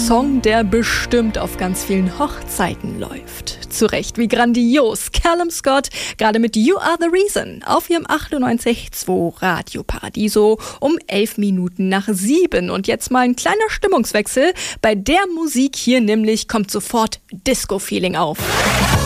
Song, der bestimmt auf ganz vielen Hochzeiten läuft. Zu Recht, wie grandios. Callum Scott, gerade mit You Are the Reason auf ihrem 98.2 Radio Paradiso um 7:11. Und jetzt mal ein kleiner Stimmungswechsel. Bei der Musik hier nämlich kommt sofort Disco-Feeling auf.